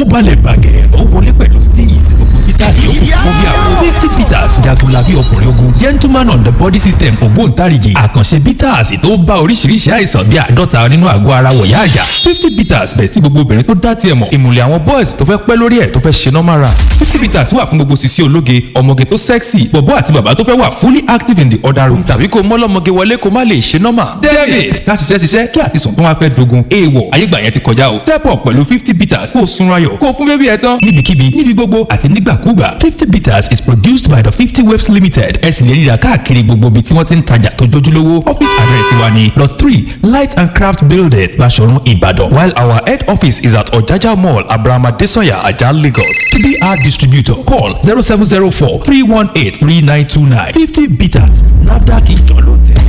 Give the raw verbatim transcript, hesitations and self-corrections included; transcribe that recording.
balẹ̀ bàgẹ́ ó wọlé pẹ̀lú steez gbogbo peter yòókù fún bí àwọn fifty peters jagunlabi ọkùnrin ogun gentleman on the body system ògbóǹtarìgì àkànṣe peters tó bá oríṣiríṣi àìsàn bíi àádọ́ta nínú àgọ́ ara wọ̀yá àjà fifty peters bẹ̀ tí gbogbo obìnrin tó dá tiẹ̀ mọ̀ ìmùlẹ̀ àwọn boys tó fẹ́ pẹ́ lórí ẹ̀ tó fẹ́ ṣe normal run fifty peters wà fún gbogbo sisi ológe ọmọge tó sexy bọ̀bọ́ àti bàbá tó fẹ́ wà fully active in the other room tàbí kó mọ́lọ́mọge wọlé kó má lè ṣe normal david ká ṣiṣẹ́ ṣiṣẹ́ kí àtisùn tó wá fẹ́ dogun èèwọ̀ ayégbà yẹn ti kọjá o step up pẹ̀lú fifty peters kó o sunra yọ̀ kó o fún bébí ẹ tán níbikíbi níbi gbogbo àti nígbàkúgbà fifty peters is produced by the fifty waves limited ẹ sì lè rí ra káàkiri gbogbo ibi tí wọ́n ti ń tajà tó jójúlówó office address wa ni lot three light and craft building Basọ̀run Ìbàdàn while our head office is at Ọ̀jájá mall Abrahama Desanya Ajah Lagos to be our distributor call zero seven zero four three one eight three nine two nine fifty peters NAFDAC ìjọ ló tẹ̀.